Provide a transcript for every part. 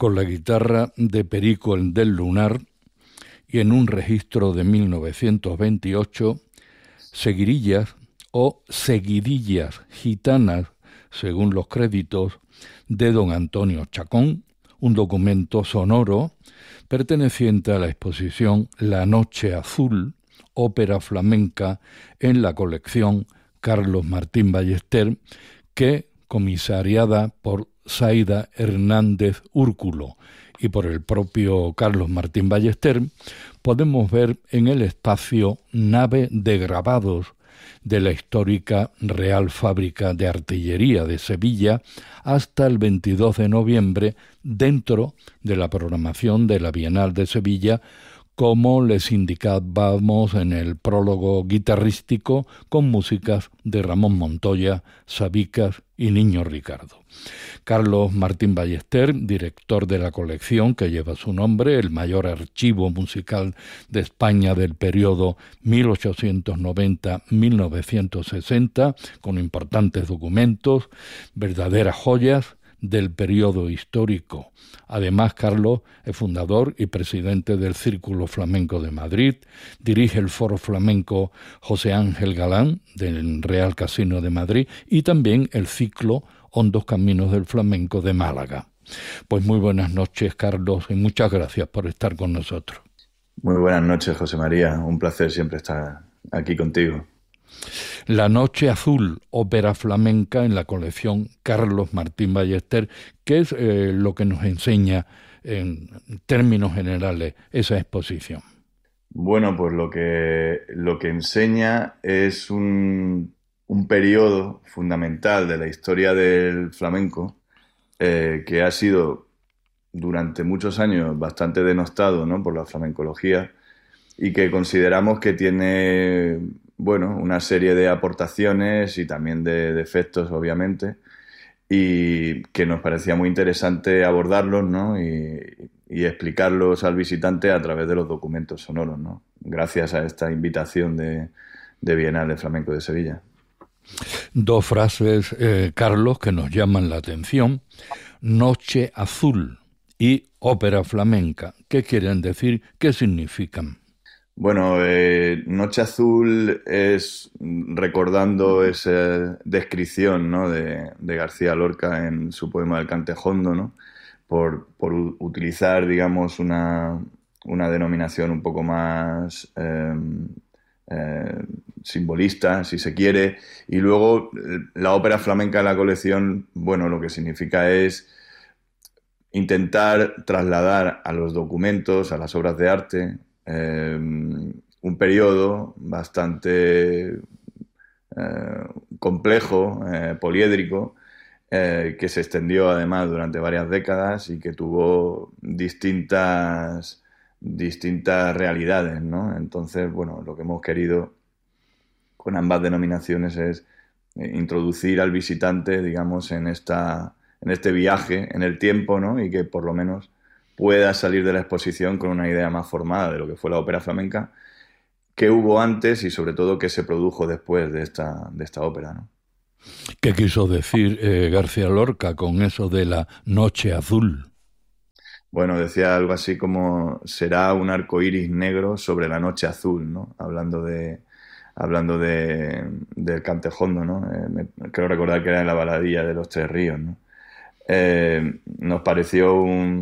con la guitarra de Perico el del Lunar y en un registro de 1928, seguirillas o seguidillas gitanas, según los créditos, de don Antonio Chacón, un documento sonoro perteneciente a la exposición La Noche Azul, ópera flamenca en la colección Carlos Martín Ballester, que, comisariada por Zaida Hernández Úrculo y por el propio Carlos Martín Ballester, podemos ver en el espacio Nave de Grabados de la histórica Real Fábrica de Artillería de Sevilla hasta el 22 de noviembre dentro de la programación de la Bienal de Sevilla, como les indicábamos en el prólogo guitarrístico con músicas de Ramón Montoya, Sabicas y Niño Ricardo. Carlos Martín Ballester, director de la colección que lleva su nombre, el mayor archivo musical de España del periodo 1890-1960, con importantes documentos, verdaderas joyas del periodo histórico. Además, Carlos es fundador y presidente del Círculo Flamenco de Madrid, dirige el Foro Flamenco José Ángel Galán del Real Casino de Madrid y también el ciclo Hondos Caminos del Flamenco de Málaga. Pues muy buenas noches, Carlos, y muchas gracias por estar con nosotros. Muy buenas noches, José María. Un placer siempre estar aquí contigo. La Noche Azul, ópera flamenca en la colección Carlos Martín Ballester, que es lo que nos enseña en términos generales esa exposición. Bueno, pues lo que enseña es un periodo fundamental de la historia del flamenco que ha sido durante muchos años bastante denostado, ¿no?, por la flamencología, y que consideramos que tiene, bueno, una serie de aportaciones y también de defectos, obviamente, y que nos parecía muy interesante abordarlos, ¿no?, y explicarlos al visitante a través de los documentos sonoros, ¿no?, gracias a esta invitación de Bienal de Flamenco de Sevilla. Dos frases, Carlos, que nos llaman la atención: Noche Azul y ópera flamenca. ¿Qué quieren decir? ¿Qué significan? Bueno, Noche Azul es recordando esa descripción, ¿no?, de García Lorca en su poema El Cantejondo, ¿no?, por utilizar, digamos, una denominación un poco más simbolista, si se quiere, y luego la ópera flamenca en la colección, bueno, lo que significa es intentar trasladar a los documentos, a las obras de arte, un periodo bastante complejo, poliédrico, que se extendió además durante varias décadas y que tuvo distintas realidades, ¿no? Entonces, bueno, lo que hemos querido con ambas denominaciones es introducir al visitante, digamos, en este viaje en el tiempo, ¿no?, y que por lo menos pueda salir de la exposición con una idea más formada de lo que fue la ópera flamenca, qué hubo antes y sobre todo qué se produjo después de esta ópera, ¿no? ¿Qué quiso decir García Lorca con eso de la Noche Azul? Bueno, decía algo así como: será un arco iris negro sobre la noche azul, ¿no?, hablando del Cantejondo, ¿no? Creo recordar que era en la baladilla de los Tres Ríos, ¿no? Nos pareció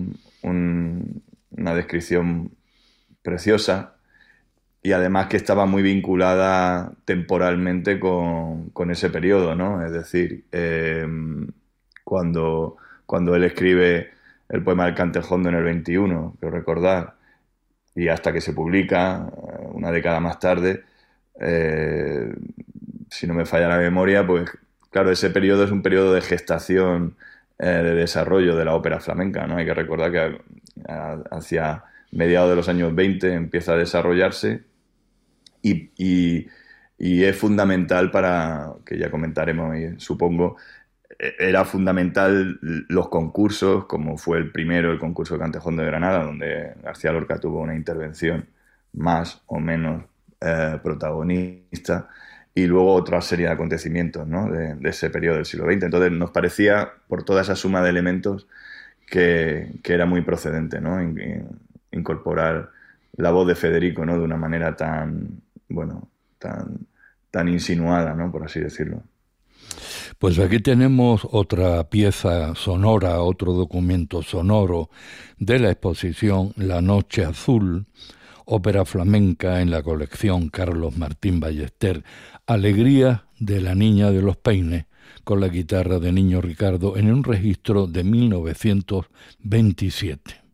una descripción preciosa y además que estaba muy vinculada temporalmente con ese periodo, ¿no? Es decir, cuando él escribe el poema del Cantejondo en el 21, creo recordar, y hasta que se publica una década más tarde, si no me falla la memoria, pues claro, ese periodo es un periodo de gestación, de desarrollo de la ópera flamenca, ¿no? Hay que recordar que hacia mediados de los años 20 empieza a desarrollarse y es fundamental para, que ya comentaremos, supongo, era fundamental los concursos, como fue el primero, el concurso de Cantejondo de Granada, donde García Lorca tuvo una intervención más o menos protagonista, y luego otra serie de acontecimientos, ¿no?, de ese periodo del siglo XX. Entonces nos parecía, por toda esa suma de elementos, que era muy procedente, ¿no? Incorporar la voz de Federico, ¿no? De una manera tan, bueno, tan insinuada, ¿no? Por así decirlo. Pues aquí tenemos otra pieza sonora, otro documento sonoro de la exposición La Noche Azul, ópera flamenca en la colección Carlos Martín Ballester, Alegría de la Niña de los Peines, con la guitarra de Niño Ricardo en un registro de 1927.